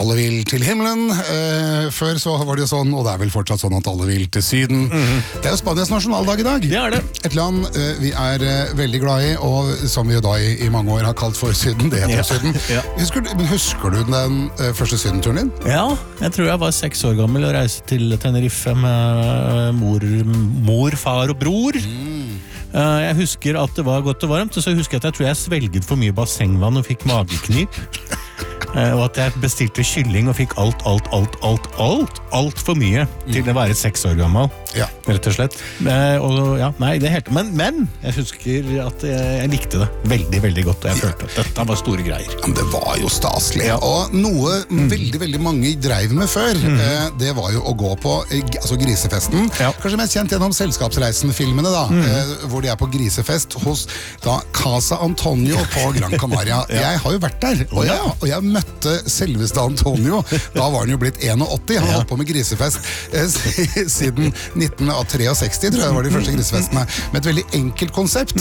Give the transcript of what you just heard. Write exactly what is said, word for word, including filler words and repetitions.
Alle vil til himmelen. Eh, før så var det jo sånn, og det er vel fortsatt sånn at alle vil til Syden. Mm-hmm. Det er jo Spanias nasjonaldag i dag. Det er det. Et land eh, vi er eh, veldig glad i, og som vi jo da i, i mange år har kalt for Syden. Det heter Ja. Syden. Ja. Husker, du- men husker du den eh, første Sydenturen din? Ja, jeg tror jeg var seks år gammel og reiste til Tenerife med mor, mor far og bror. Mm. Jeg husker at det var godt og varmt, og så husker jeg at jeg tror jeg svelget for mye bassengvann og fikk mageknip. Og at jeg bestilte kylling og fikk alt, alt, alt, alt, alt, alt for mye til å være seks år gammel, Ja. rett og slett. Og ja, nei, det helt, men, men jeg husker at jeg, jeg likte det veldig, veldig godt, og jeg følte at dette var store greier. Men det var jo staselig, Ja. og noe veldig, veldig mange dreiv med før, eh, det var jo å gå på eh, g- altså grisefesten. Ja. Kanskje mest kjent gjennom Selskapsreisen-filmene da, eh, hvor de er på grisefest hos da Casa Antonio på Gran Canaria. Jeg har jo vært der, og, Ja. jeg, og jeg møtte selveste Antonio. Da var han jo blitt åttién. Han Ja. holdt på med grisefest eh, s- siden nitten sekstitre, tror jeg det var de første grisefestene, med et veldig enkelt konsept.